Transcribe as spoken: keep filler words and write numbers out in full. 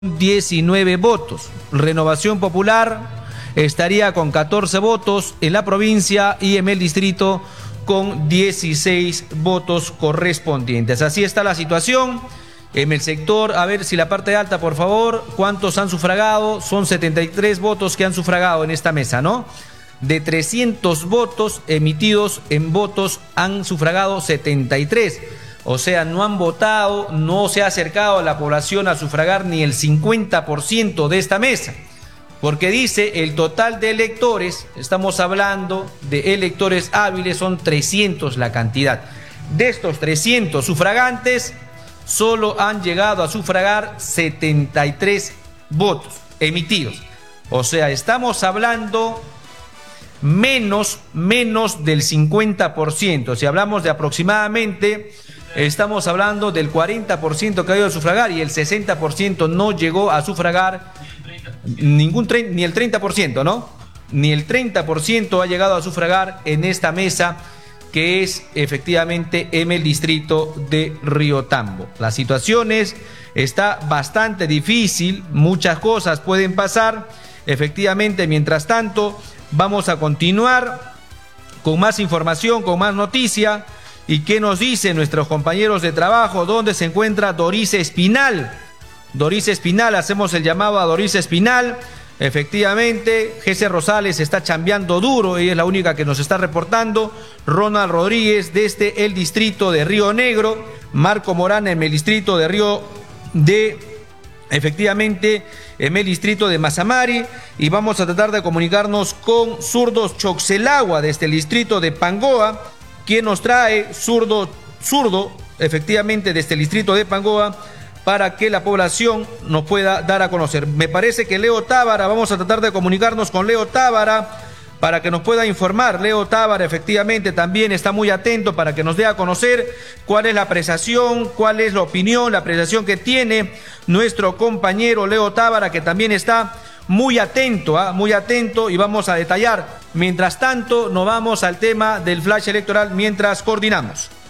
diecinueve votos. Renovación Popular estaría con catorce votos en la provincia y en el distrito con dieciséis votos correspondientes. Así está la situación en el sector. A ver si la parte alta, por favor, ¿cuántos han sufragado? Son setenta y tres votos que han sufragado en esta mesa, ¿no? De trescientos votos emitidos en votos han sufragado setenta y tres. O sea, no han votado, no se ha acercado a la población a sufragar ni el cincuenta por ciento de esta mesa. Porque dice el total de electores, estamos hablando de electores hábiles, son trescientos la cantidad. De estos trescientos sufragantes, solo han llegado a sufragar setenta y tres votos emitidos. O sea, estamos hablando menos, menos del cincuenta por ciento. Si hablamos de aproximadamente, estamos hablando del cuarenta por ciento que ha ido a sufragar y el sesenta por ciento no llegó a sufragar, ningún ni el treinta por ciento, ¿no? Ni el treinta por ciento ha llegado a sufragar en esta mesa, que es efectivamente en el distrito de Río Tambo. La situación es, está bastante difícil, muchas cosas pueden pasar. Efectivamente, mientras tanto, vamos a continuar con más información, con más noticia. ¿Y qué nos dicen nuestros compañeros de trabajo? ¿Dónde se encuentra Doris Espinal? Doris Espinal, hacemos el llamado a Doris Espinal. Efectivamente, Jesse Rosales está chambeando duro, ella es la única que nos está reportando. Ronald Rodríguez desde el distrito de Río Negro. Marco Morán en el distrito de Río de... Efectivamente, en el distrito de Mazamari. Y vamos a tratar de comunicarnos con Zurdo Choxelagua desde el distrito de Pangoa, quien nos trae Zurdo, Zurdo, efectivamente desde el distrito de Pangoa, para que la población nos pueda dar a conocer. Me parece que Leo Tábara, vamos a tratar de comunicarnos con Leo Tábara para que nos pueda informar. Leo Tábara efectivamente también está muy atento para que nos dé a conocer cuál es la apreciación, cuál es la opinión, la apreciación que tiene nuestro compañero Leo Tábara, que también está muy atento, ¿eh? muy atento, y vamos a detallar. Mientras tanto, nos vamos al tema del flash electoral mientras coordinamos.